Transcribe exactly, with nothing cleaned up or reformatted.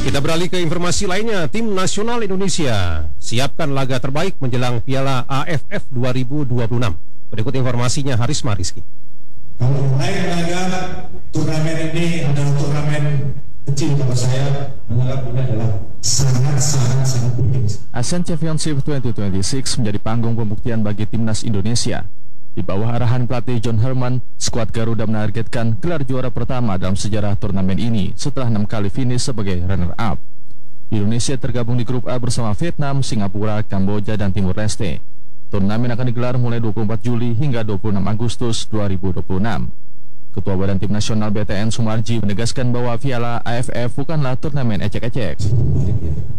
Kita beralih ke informasi lainnya. Tim nasional Indonesia siapkan laga terbaik menjelang Piala A F F dua ribu dua puluh enam. Berikut informasinya Harisma Rizky. Kalau lain laga, turnamen ini adalah turnamen kecil. Kalau saya menganggap ini adalah sangat-sangat sangat penting. Asian Championship dua ribu dua puluh enam menjadi panggung pembuktian bagi timnas Indonesia. Di bawah arahan pelatih John Herman, skuad Garuda menargetkan gelar juara pertama dalam sejarah turnamen ini setelah enam kali finish sebagai runner-up. Indonesia tergabung di grup A bersama Vietnam, Singapura, Kamboja, dan Timur Leste. Turnamen akan digelar mulai dua puluh empat Juli hingga dua puluh enam Agustus dua ribu dua puluh enam. Ketua Badan Tim Nasional B T N Sumarji menegaskan bahwa Piala A F F bukanlah turnamen ecek-ecek.